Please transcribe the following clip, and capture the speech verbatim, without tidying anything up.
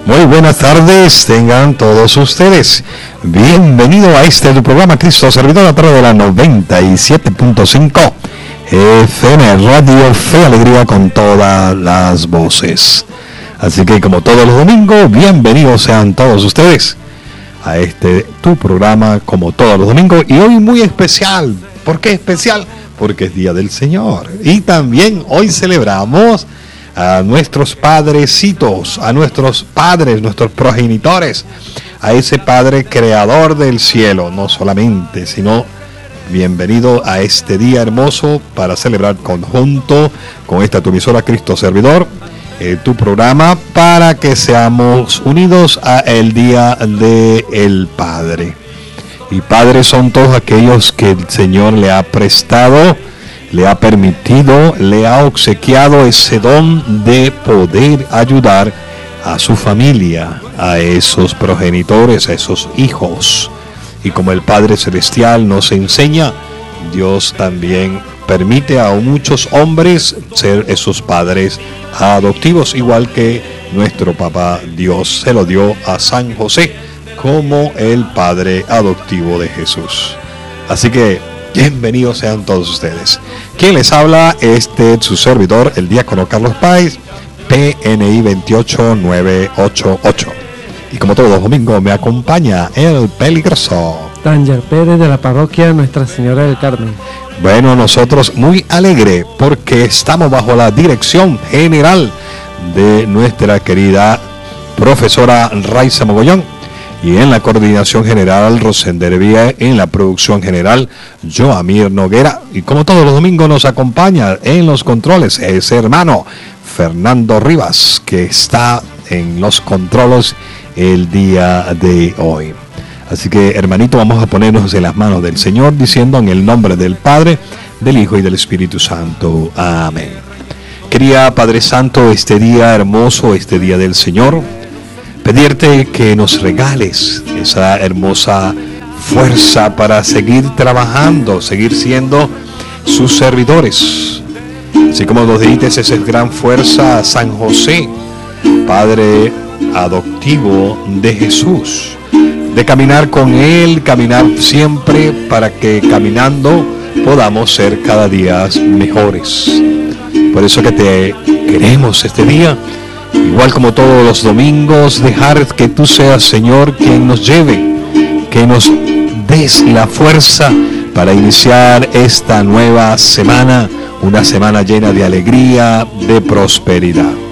Muy buenas tardes, tengan todos ustedes. Bienvenido a este tu programa Cristo Servidor a través de la noventa y siete punto cinco F M Radio Fe Alegría con todas las voces. Así que como todos los domingos, bienvenidos sean todos ustedes a este tu programa como todos los domingos, y hoy muy especial. ¿Por qué especial? Porque es Día del Señor, y también hoy celebramos a nuestros padrecitos, a nuestros padres, nuestros progenitores, a ese Padre creador del cielo, no solamente, sino bienvenido a este día hermoso para celebrar conjunto con esta tu emisora Cristo Servidor, eh, tu programa, para que seamos unidos a el Día del Padre. Y padres son todos aquellos que el Señor le ha prestado, le ha permitido, le ha obsequiado ese don de poder ayudar a su familia, a esos progenitores, a esos hijos. Y como el Padre Celestial nos enseña, Dios también permite a muchos hombres ser esos padres adoptivos, igual que nuestro papá Dios se lo dio a San José como el padre adoptivo de Jesús. Así que bienvenidos sean todos ustedes. Quien les habla, este su servidor, el diácono Carlos Páez, P N I veintiocho nueve ochenta y ocho. Y como todos los domingos me acompaña el peligroso Danger Pérez de la parroquia Nuestra Señora del Carmen. Bueno, nosotros muy alegre porque estamos bajo la dirección general de nuestra querida profesora Raiza Mogollón, y en la coordinación general Rosender Vía, en la producción general Joamir Noguera, y como todos los domingos nos acompaña en los controles ese hermano Fernando Rivas, que está en los controles el día de hoy. Así que, hermanito, vamos a ponernos en las manos del Señor, diciendo en el nombre del Padre, del Hijo y del Espíritu Santo. Amén. Quería Padre Santo, este día hermoso, este día del Señor, pedirte que nos regales esa hermosa fuerza para seguir trabajando, seguir siendo sus servidores. Así como nos diste esa gran fuerza a San José, Padre adoptivo de Jesús, de caminar con Él, caminar siempre para que caminando podamos ser cada día mejores. Por eso que te queremos este día, igual como todos los domingos, dejar que tú seas, Señor, quien nos lleve, que nos des la fuerza para iniciar esta nueva semana, una semana llena de alegría, de prosperidad.